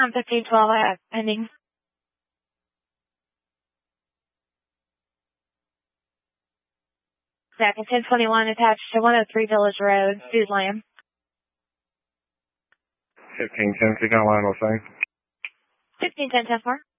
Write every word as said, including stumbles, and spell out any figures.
I'm fifteen twelve, uh, pending. Second, ten twenty-one attached to one oh three Village Road, Suze Lamb. fifteen ten, speak on line, what's saying? fifteen ten, ten four.